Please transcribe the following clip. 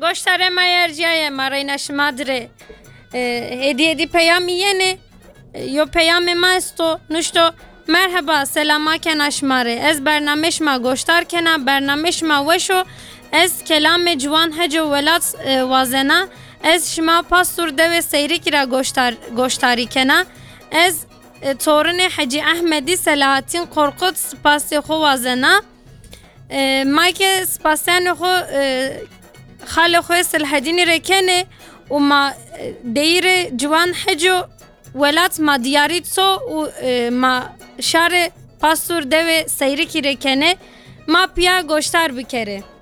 goştare ma yerciye marayna şmadre. Hediye di peyami yeni. Yo peyami ma esto. Nuşto merhaba selama ken aşmare. Ez bernameş ma goştar kena bernameş ma veşo. Ez kelame civan hece velat vazena. Ez şima pastur deve seyri kira goştari kena. Ez torune Hacı Ahmedi Selahattin Korkut spasy xo vazena. Mayke spasyan xo xale xo Selahaddin rekene u ma deire civan heco velat ma diyaritso u ma şare pastur deve seyri kirekene ma piya goştar bikere.